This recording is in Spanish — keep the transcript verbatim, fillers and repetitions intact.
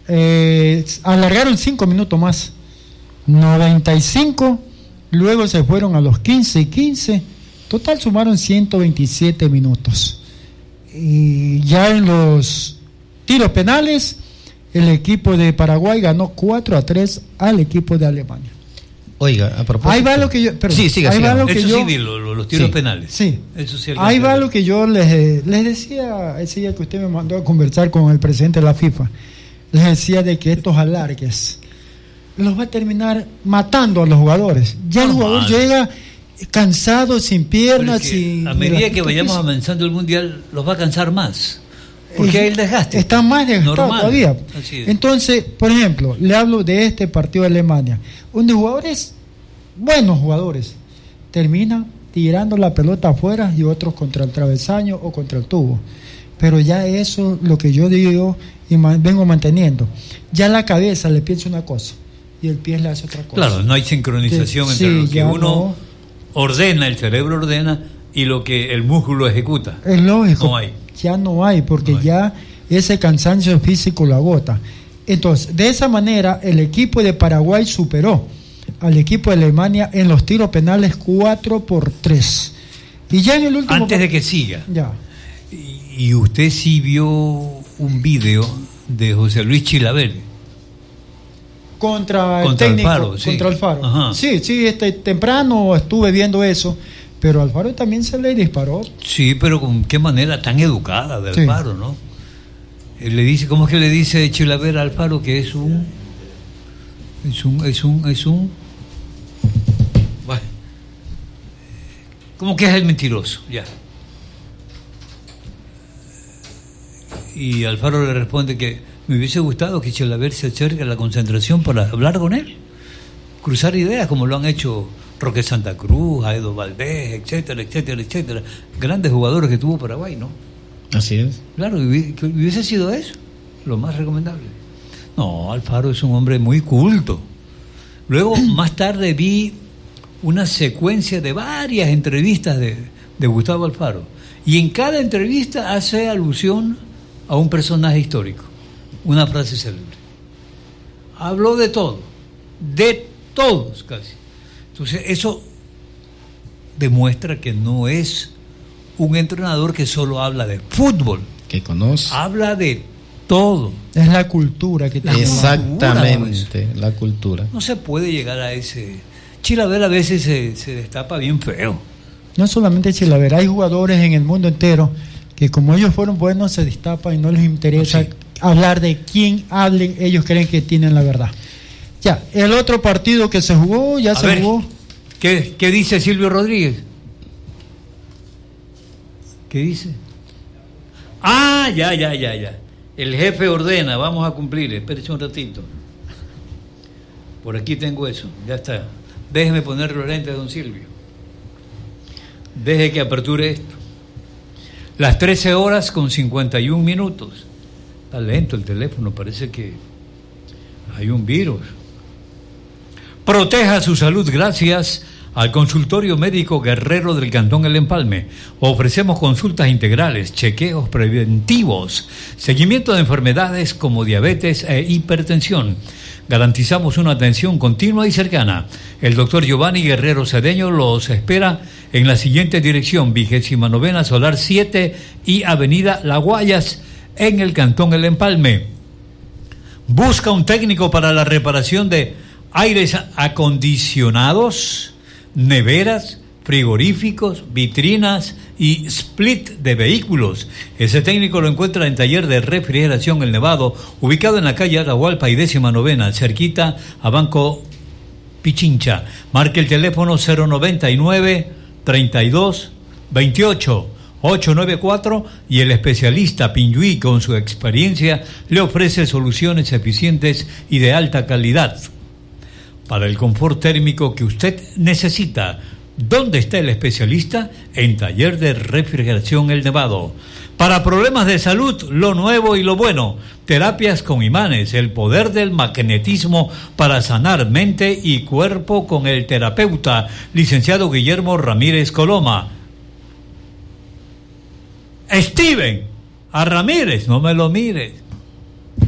eh, alargaron cinco minutos más, noventa y cinco, luego se fueron a los quince y quince, total sumaron ciento veintisiete minutos. Y ya en los tiros penales, el equipo de Paraguay ganó cuatro a tres al equipo de Alemania. Oiga, a propósito. Ahí va lo que yo. Perdón, sí, siga, ahí siga. va lo que Eso yo, sí, vi lo, lo, los tiros sí, penales. Sí. Eso sí. Ahí va lo que yo les, les decía ese día que usted me mandó a conversar con el presidente de la FIFA. Les decía de que estos alargues los va a terminar matando a los jugadores. Ya Normal. el jugador llega cansado, sin piernas, sin. A medida mira, que vayamos es, avanzando el mundial, los va a cansar más. Porque hay el desgaste. Está más desgastado Normal. todavía. Así es. Entonces, por ejemplo, le hablo de este partido de Alemania, donde jugadores, buenos jugadores, terminan tirando la pelota afuera y otros contra el travesaño o contra el tubo. Pero ya eso, lo que yo digo y man, vengo manteniendo, ya la cabeza le piensa una cosa y el pie le hace otra cosa. Claro, no hay sincronización que, entre sí, lo que uno no, ordena, el cerebro ordena, y lo que el músculo ejecuta. Es lógico. No hay. Ya no hay, porque no hay. ya ese cansancio físico lo agota. Entonces, de esa manera, el equipo de Paraguay superó al equipo de Alemania en los tiros penales cuatro por tres. Y ya en el último... Antes de que siga, ya. y, y usted sí vio un video de José Luis Chilaver Contra el contra técnico, Alfaro, sí. contra Alfaro. Ajá. Sí, sí, este, temprano estuve viendo eso, pero Alfaro también se le disparó. Sí, pero con qué manera tan educada de Sí. Alfaro, ¿no? Él le dice, ¿cómo es que le dice Chilaver a Alfaro que es un es un es un es un bueno, ¿cómo que es el mentiroso? Ya. Y Alfaro le responde que me hubiese gustado que Chilaver se acerque a la concentración para hablar con él, cruzar ideas como lo han hecho Roque Santa Cruz, Aedo Valdés, etcétera, etcétera, etcétera. Grandes jugadores que tuvo Paraguay, ¿no? Así es. Claro, que hubiese sido eso lo más recomendable. No, Alfaro es un hombre muy culto. Luego, más tarde vi una secuencia de varias entrevistas de, de Gustavo Alfaro. Y en cada entrevista hace alusión a un personaje histórico. Una frase célebre. Habló de todo. De todos casi. Entonces, eso demuestra que no es un entrenador que solo habla de fútbol. Que conoce. Habla de todo. Es la cultura que tiene. Exactamente, la cultura. No se puede llegar a ese... Chilaver a veces se, se destapa bien feo. No solamente Chilaver, hay jugadores en el mundo entero que como ellos fueron buenos se destapan y no les interesa sí. hablar de quién hablen, ellos creen que tienen la verdad. Ya, el otro partido que se jugó, ya a se ver, jugó. ¿qué, ¿Qué dice Silvio Rodríguez? ¿Qué dice? Ah, ya, ya, ya, ya. El jefe ordena, vamos a cumplir, espérese un ratito. Por aquí tengo eso, ya está. Déjeme poner los lentes a don Silvio. Deje que aperture esto. Las trece horas con cincuenta y un minutos. Está lento el teléfono, parece que hay un virus. Proteja su salud gracias al Consultorio Médico Guerrero del Cantón El Empalme. Ofrecemos consultas integrales, chequeos preventivos, seguimiento de enfermedades como diabetes e hipertensión. Garantizamos una atención continua y cercana. El doctor Giovanni Guerrero Cedeño los espera en la siguiente dirección: vigésima novena Solar siete y Avenida La Guayas, en el Cantón El Empalme. Busca un técnico para la reparación de aires acondicionados, neveras, frigoríficos, vitrinas y split de vehículos. Ese técnico lo encuentra en Taller de Refrigeración El Nevado, ubicado en la calle Atahualpa y décima novena, cerquita a Banco Pichincha. Marque el teléfono cero noventa y nueve, treinta y dos, veintiocho, ochocientos noventa y cuatro y el especialista Pinjuí, con su experiencia, le ofrece soluciones eficientes y de alta calidad para el confort térmico que usted necesita. ¿Dónde está el especialista? En Taller de Refrigeración El Nevado. Para problemas de salud, lo nuevo y lo bueno. Terapias con imanes, el poder del magnetismo para sanar mente y cuerpo con el terapeuta, licenciado Guillermo Ramírez Coloma. Steven, a Ramírez, no me lo mires.